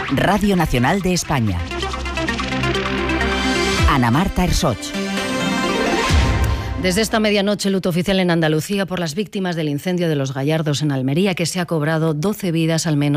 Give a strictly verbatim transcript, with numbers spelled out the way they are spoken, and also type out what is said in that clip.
Radio Nacional de España. Ana Marta Ersoch. Desde esta medianoche, luto oficial en Andalucía por las víctimas del incendio de Los Gallardos en Almería, que se ha cobrado doce vidas al menos.